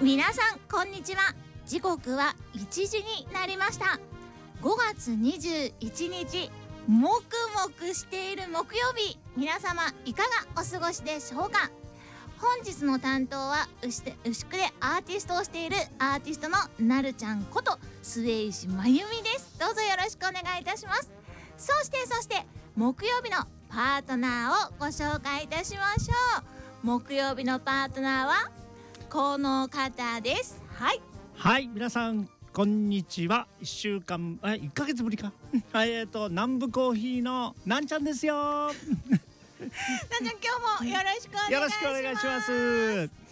皆さんこんにちは。時刻は1時になりました。5月21日、もくもくしている木曜日、皆様いかがお過ごしでしょうか。本日の担当は牛久でアーティストをしているアーティストのなるちゃんこと末石まゆみです。どうぞよろしくお願いいたします。そして木曜日のパートナーをご紹介いたしましょう。木曜日のパートナーはこの方です。 はい、皆さんこんにちは。1ヶ月ぶりか南部コーヒーのなんちゃんですよ。 なんちゃん、今日もよろしくお願いします。 よろしくお願いします。